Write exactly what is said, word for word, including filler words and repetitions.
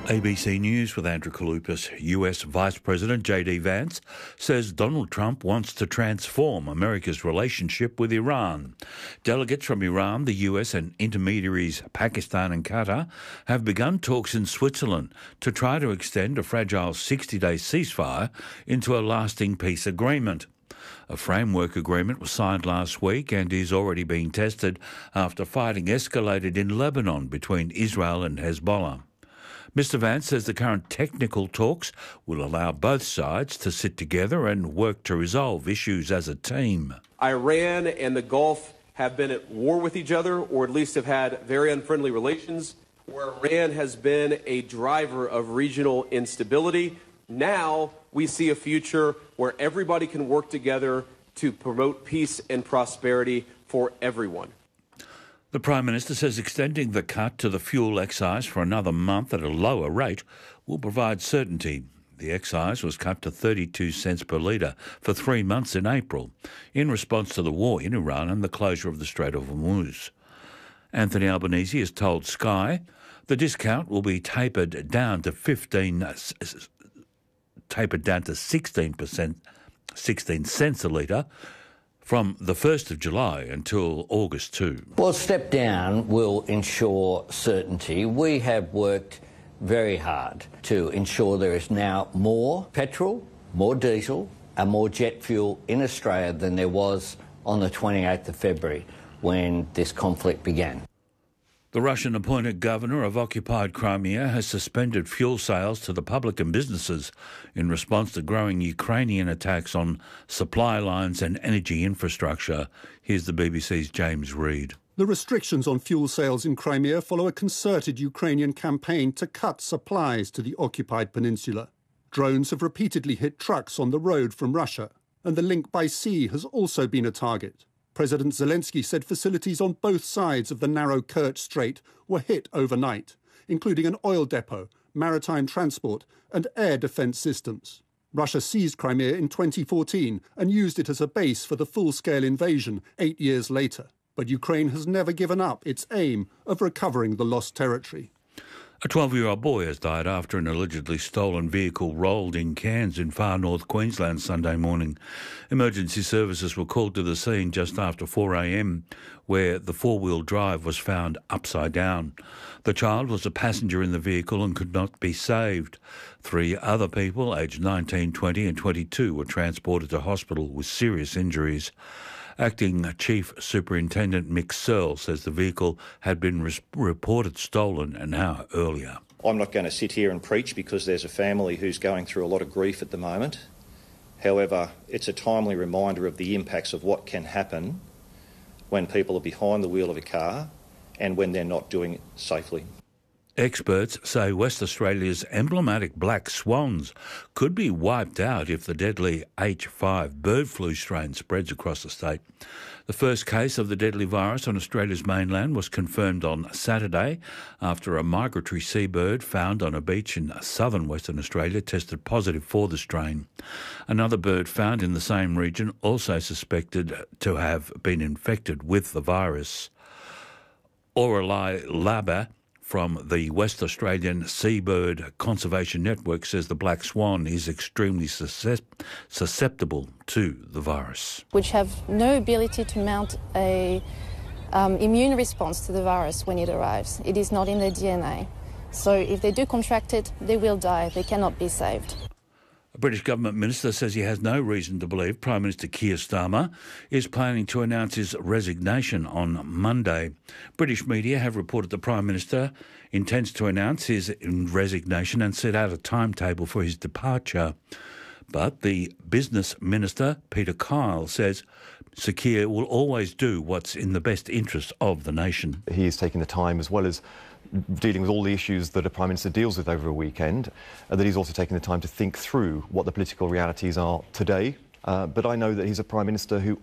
A B C News with Andrew Kaloupas. U S Vice President J D Vance says Donald Trump wants to transform America's relationship with Iran. Delegates from Iran, the U S and intermediaries Pakistan and Qatar have begun talks in Switzerland to try to extend a fragile sixty-day ceasefire into a lasting peace agreement. A framework agreement was signed last week and is already being tested after fighting escalated in Lebanon between Israel and Hezbollah. Mister Vance says the current technical talks will allow both sides to sit together and work to resolve issues as a team. Iran and the Gulf have been at war with each other, or at least have had very unfriendly relations, where Iran has been a driver of regional instability. Now we see a future where everybody can work together to promote peace and prosperity for everyone. The Prime Minister says extending the cut to the fuel excise for another month at a lower rate will provide certainty. The excise was cut to thirty-two cents per litre for three months in April in response to the war in Iran and the closure of the Strait of Hormuz. Anthony Albanese has told Sky the discount will be tapered down to fifteen, tapered down to sixteen percent, sixteen cents a litre, from the first of July until August second. Well, step down will ensure certainty. We have worked very hard to ensure there is now more petrol, more diesel and more jet fuel in Australia than there was on the twenty-eighth of February when this conflict began. The Russian-appointed governor of occupied Crimea has suspended fuel sales to the public and businesses in response to growing Ukrainian attacks on supply lines and energy infrastructure. Here's the B B C's James Reid. The restrictions on fuel sales in Crimea follow a concerted Ukrainian campaign to cut supplies to the occupied peninsula. Drones have repeatedly hit trucks on the road from Russia, and the link by sea has also been a target. President Zelensky said facilities on both sides of the narrow Kerch Strait were hit overnight, including an oil depot, maritime transport and air defence systems. Russia seized Crimea in twenty fourteen and used it as a base for the full-scale invasion eight years later. But Ukraine has never given up its aim of recovering the lost territory. A twelve-year-old boy has died after an allegedly stolen vehicle rolled in Cairns in far north Queensland Sunday morning. Emergency services were called to the scene just after four a m, where the four-wheel drive was found upside down. The child was a passenger in the vehicle and could not be saved. Three other people, aged nineteen, twenty and twenty-two, were transported to hospital with serious injuries. Acting Chief Superintendent Mick Searle says the vehicle had been res- reported stolen an hour earlier. I'm not going to sit here and preach because there's a family who's going through a lot of grief at the moment. However, it's a timely reminder of the impacts of what can happen when people are behind the wheel of a car and when they're not doing it safely. Experts say West Australia's emblematic black swans could be wiped out if the deadly H five bird flu strain spreads across the state. The first case of the deadly virus on Australia's mainland was confirmed on Saturday after a migratory seabird found on a beach in southern Western Australia tested positive for the strain. Another bird found in the same region also suspected to have been infected with the virus. Aurelie Laber from the West Australian Seabird Conservation Network says the black swan is extremely susceptible to the virus. Which have no ability to mount a um, immune response to the virus when it arrives. It is not in their D N A. So if they do contract it, they will die. They cannot be saved. A British government minister says he has no reason to believe Prime Minister Keir Starmer is planning to announce his resignation on Monday. British media have reported the Prime Minister intends to announce his resignation and set out a timetable for his departure. But the business minister, Peter Kyle, says Sir Keir will always do what's in the best interest of the nation. He is taking the time, as well as dealing with all the issues that a Prime Minister deals with over a weekend, uh, that he's also taking the time to think through what the political realities are today. Uh, but I know that he's a Prime Minister who